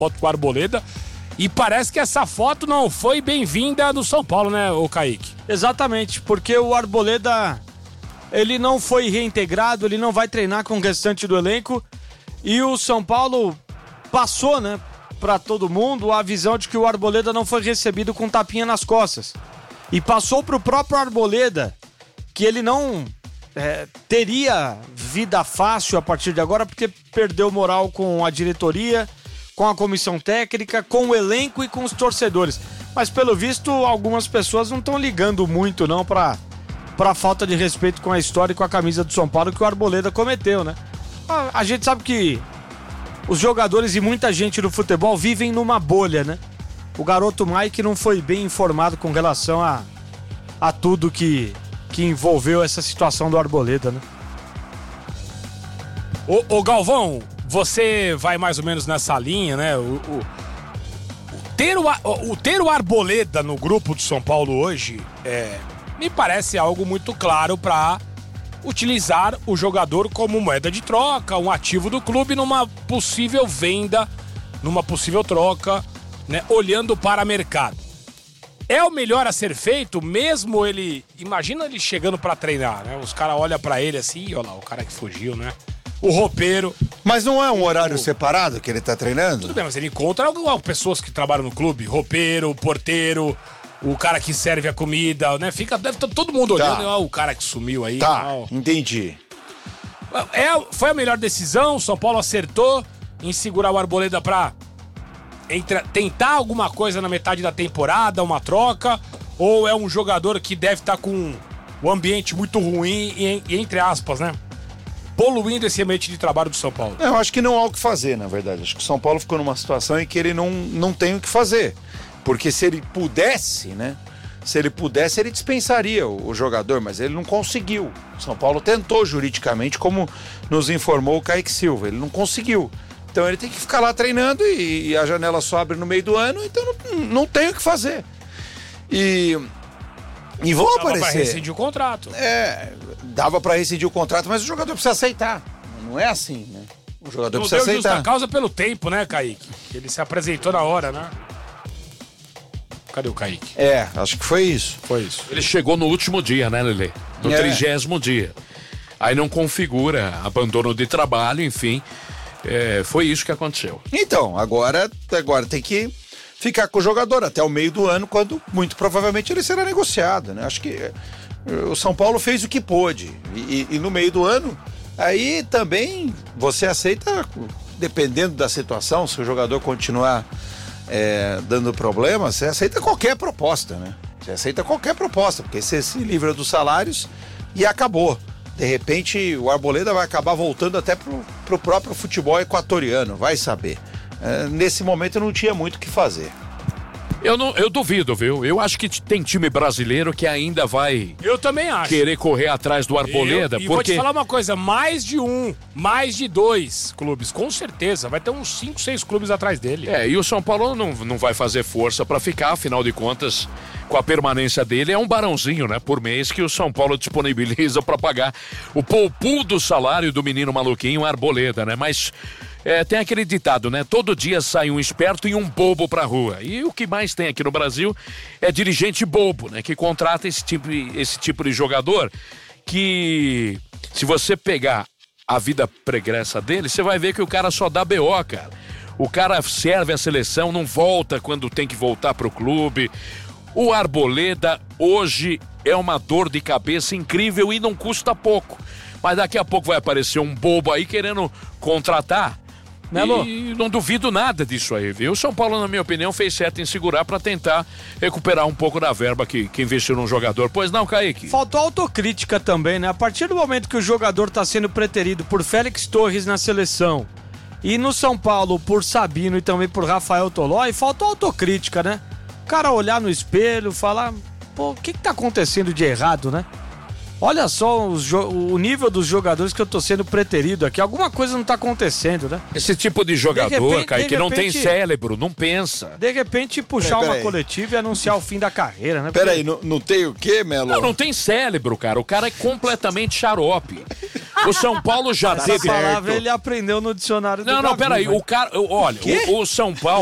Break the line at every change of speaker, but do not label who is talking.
foto com o Arboleda. E parece que essa foto não foi bem-vinda no São Paulo, né, ô Kaique?
Exatamente, porque o Arboleda, ele não foi reintegrado, ele não vai treinar com o restante do elenco. E o São Paulo passou, né, pra todo mundo a visão de que o Arboleda não foi recebido com tapinha nas costas. E passou pro próprio Arboleda que ele não teria vida fácil a partir de agora, porque perdeu moral com a diretoria, com a comissão técnica, com o elenco e com os torcedores. Mas pelo visto, algumas pessoas não estão ligando muito não pra falta de respeito com a história e com a camisa do São Paulo que o Arboleda cometeu, né? A gente sabe que os jogadores e muita gente do futebol vivem numa bolha, né? O garoto Mike não foi bem informado com relação a tudo que envolveu essa situação do Arboleda, né?
Ô Galvão, você vai mais ou menos nessa linha, né? Ter o Arboleda no grupo do São Paulo hoje me parece algo muito claro para utilizar o jogador como moeda de troca, um ativo do clube numa possível venda, numa possível troca, né? Olhando para o mercado. É o melhor a ser feito, mesmo ele... Imagina ele chegando pra treinar, né? Os caras olham pra ele assim, olha lá, o cara que fugiu, né? O roupeiro.
Mas não é um horário separado que ele tá treinando?
Tudo bem, mas ele encontra pessoas que trabalham no clube. Roupeiro, porteiro, o cara que serve a comida, né? Deve todo mundo olhando, o cara que sumiu aí.
Entendi.
Foi a melhor decisão, o São Paulo acertou em segurar o Arboleda pra... tentar alguma coisa na metade da temporada, uma troca, ou é um jogador que deve estar com o ambiente muito ruim e entre aspas, né, poluindo esse ambiente de trabalho do São Paulo?
Eu acho que não há o que fazer, na verdade. Acho que o São Paulo ficou numa situação em que ele não tem o que fazer, porque se ele pudesse, né, ele dispensaria o jogador, mas ele não conseguiu. O São Paulo tentou juridicamente, como nos informou o Kaique Silva, ele não conseguiu. Então ele tem que ficar lá treinando e a janela só abre no meio do ano, então não tem o que fazer. E vão aparecer.
Dava pra rescindir o contrato.
Dava pra rescindir o contrato, mas o jogador precisa aceitar. Não é assim, né? O jogador precisa aceitar.
Não deu justa causa pelo tempo, né, Kaique? Ele se apresentou na hora, né? Cadê o Kaique?
Acho que foi isso.
Ele chegou no último dia, né, Lelê? No 30º dia. Aí não configura abandono de trabalho, enfim... foi isso que aconteceu.
Então, agora tem que ficar com o jogador até o meio do ano, quando muito provavelmente ele será negociado, né? Acho que o São Paulo fez o que pôde e no meio do ano, aí também você aceita, dependendo da situação, se o jogador continuar dando problema, você aceita qualquer proposta, né? Você aceita qualquer proposta, porque você se livra dos salários e acabou. De repente o Arboleda vai acabar voltando até pro próprio futebol equatoriano, vai saber. Nesse momento não tinha muito o que fazer.
Eu duvido, viu? Eu acho que tem time brasileiro que ainda vai...
Eu também acho.
Querer correr atrás do Arboleda, porque...
vou te falar uma coisa, mais de 2 clubes, com certeza. Vai ter uns 5, 6 clubes atrás dele.
E o São Paulo não vai fazer força pra ficar, afinal de contas, com a permanência dele, é um barãozinho, né? Por mês que o São Paulo disponibiliza pra pagar o poupul do salário do menino maluquinho Arboleda, né? Mas... tem aquele ditado, né? Todo dia sai um esperto e um bobo pra rua. E o que mais tem aqui no Brasil é dirigente bobo, né? Que contrata esse tipo de jogador que, se você pegar a vida pregressa dele, você vai ver que o cara só dá BO, cara. O cara serve a seleção, não volta quando tem que voltar pro clube. O Arboleda hoje é uma dor de cabeça incrível e não custa pouco. Mas daqui a pouco vai aparecer um bobo aí querendo contratar. E não duvido nada disso aí, viu? O São Paulo, na minha opinião, fez certo em segurar pra tentar recuperar um pouco da verba que investiu num jogador. Pois não, Kaique?
Faltou autocrítica também, né? A partir do momento que o jogador tá sendo preterido por Félix Torres na seleção e no São Paulo por Sabino e também por Rafael Tolói, faltou autocrítica, né? O cara olhar no espelho, falar, o que tá acontecendo de errado, né? Olha só o nível dos jogadores que eu tô sendo preterido aqui. Alguma coisa não tá acontecendo, né?
Esse tipo de jogador, Kaique, não tem cérebro, não pensa.
De repente puxar uma coletiva e anunciar o fim da carreira, né?
Peraí, não tem o quê, Melo?
Não tem cérebro, cara. O cara é completamente xarope. O São Paulo já
Essa
teve.
palavra ele aprendeu no dicionário do
Não,
Davi,
peraí.
mas-
O cara. Olha, o São Paulo.